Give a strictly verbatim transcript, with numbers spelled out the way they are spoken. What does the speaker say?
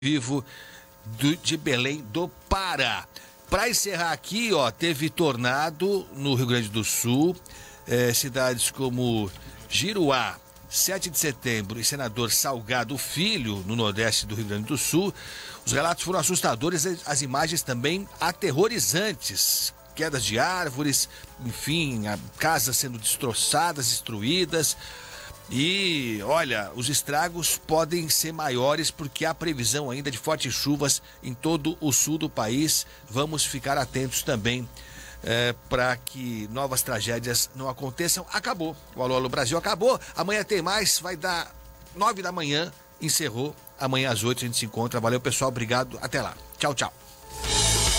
vivo do, de Belém do Pará. Para encerrar aqui, ó, teve tornado no Rio Grande do Sul, eh, cidades como Giruá, sete de setembro e Senador Salgado Filho, no nordeste do Rio Grande do Sul. Os relatos foram assustadores, as imagens também aterrorizantes. Quedas de árvores, enfim, casas sendo destroçadas, destruídas. E, olha, os estragos podem ser maiores porque há previsão ainda de fortes chuvas em todo o sul do país. Vamos ficar atentos também é, para que novas tragédias não aconteçam. Acabou. O Alô Alô Brasil acabou. Amanhã tem mais, vai dar nove da manhã. Encerrou. Amanhã às oito a gente se encontra. Valeu, pessoal. Obrigado. Até lá. Tchau, tchau.